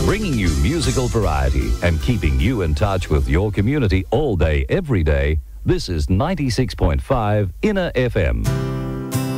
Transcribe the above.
Bringing you musical variety and keeping you in touch with your community all day, every day. This is 96.5 Inner FM.